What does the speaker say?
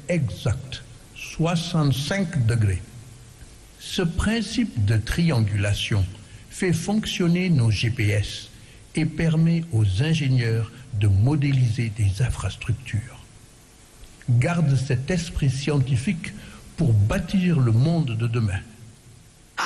exact, 65 degrés. Ce principe de triangulation fait fonctionner nos GPS et permet aux ingénieurs de modéliser des infrastructures. Garde cet esprit scientifique pour bâtir le monde de demain.